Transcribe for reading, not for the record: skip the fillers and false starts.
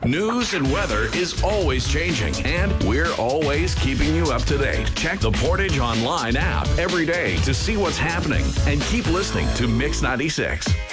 News and weather is always changing, and we're always keeping you up to date. Check the Portage Online app every day to see what's happening, and keep listening to Mix 96.